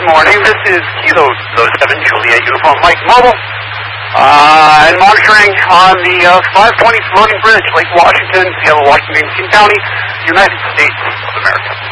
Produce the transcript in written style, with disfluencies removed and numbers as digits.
morning. This is Kilo 07 Juliet Uniform Mike Mobile. And monitoring on the 520 floating bridge, Lake Washington, Seattle, Washington, King County, United States of America.